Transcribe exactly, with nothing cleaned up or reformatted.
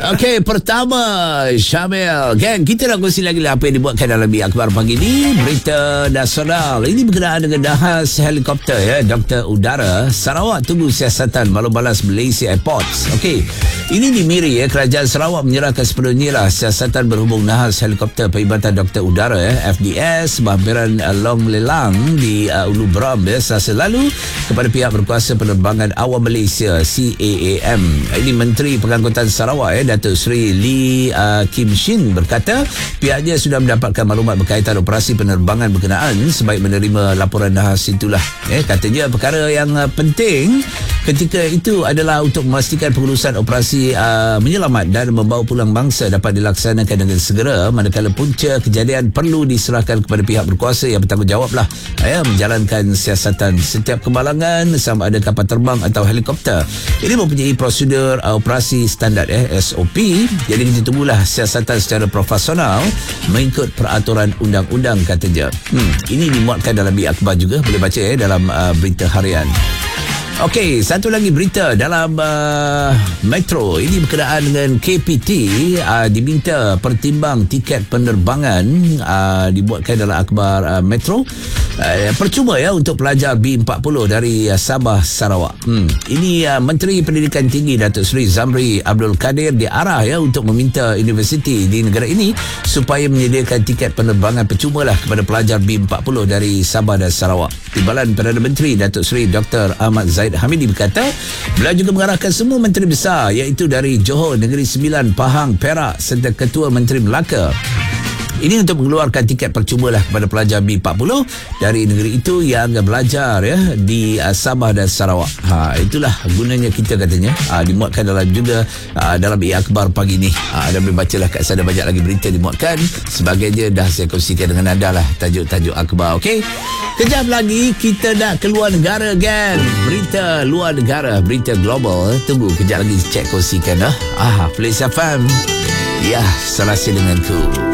Okey, pertama Syamil. Gang, kita nak kongsi lagi lah apa yang dibuatkan dalam Biak Akhbar pagi ni. Berita nasional. Ini berkenaan dengan dahas helikopter ya. Doktor Udara Sarawak tunggu siasatan malu balas Malaysia Airports. Okey, ini di Miri ya. Kerajaan Sarawak menyerahkan sepenuhnya lah siasatan berhubung dahas helikopter perkhidmatan Doktor Udara ya, F D S berhampiran uh, Long Lelang di uh, Ulu Bram ya, Selasa lalu kepada pihak berkuasa penerbangan awam Malaysia C A A M. Ini Menteri Pengangkutan Sarawak ya, Datuk Seri Lee uh, Kim Shin berkata pihaknya sudah mendapatkan maklumat berkaitan operasi penerbangan berkenaan sebaik menerima laporan dahas itulah. Eh, katanya perkara yang uh, penting ketika itu adalah untuk memastikan pengurusan operasi uh, menyelamat dan membawa pulang bangsa dapat dilaksanakan dengan segera, manakala punca kejadian perlu diserahkan kepada pihak berkuasa yang bertanggungjawab lah ya, menjalankan siasatan setiap kemalangan sama ada kapal terbang atau helikopter. Ini mempunyai prosedur uh, operasi standard eh, S O P. Jadi kita tunggulah siasatan secara profesional mengikut peraturan undang-undang katanya. Hmm, ini dimuatkan dalam Biak Akhbar juga, boleh baca eh, dalam uh, berita harian. Okey, satu lagi berita dalam uh, Metro. Ini berkenaan dengan K P T uh, diminta pertimbang tiket penerbangan, uh, dibuatkan dalam akhbar uh, Metro. Uh, percuma ya untuk pelajar B empat puluh dari uh, Sabah Sarawak. Hmm. Ini uh, Menteri Pendidikan Tinggi Datuk Seri Zamri Abdul Kadir diarah ya untuk meminta universiti di negara ini supaya menyediakan tiket penerbangan percuma lah kepada pelajar B empat puluh dari Sabah dan Sarawak. Timbalan Perdana Menteri Datuk Seri Doktor Ahmad Zaid Hamidi berkata beliau juga mengarahkan semua menteri besar iaitu dari Johor, Negeri Sembilan, Pahang, Perak serta Ketua Menteri Melaka ini untuk mengeluarkan tiket percuma lah kepada pelajar B empat puluh dari negeri itu yang belajar ya di uh, Sabah dan Sarawak. Ha, itulah gunanya kita katanya. Ha, dimuatkan dalam juga uh, dalam Biak Akhbar pagi ni. Ha, dan boleh bacalah kat sana, banyak lagi berita dimuatkan. Sebagainya dah saya kongsikan dengan anda lah tajuk-tajuk akhbar. Okey. Kejap lagi kita nak keluar negara kan. Berita luar negara, berita global. Tunggu kejap lagi cek kongsikan ah. Ah, Police F M. Ya, serasi denganku.